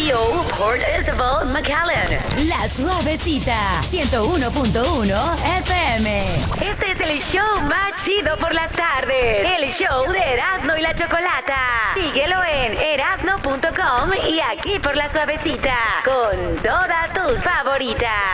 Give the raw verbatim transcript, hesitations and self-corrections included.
y o Port Isabel, McAllen. La Suavecita, ciento uno punto uno F M. Este es el show más chido por las tardes. El show de Erasmo y la Chocolata. Síguelo en erasno punto com y aquí por La Suavecita. Con todas tus favoritas.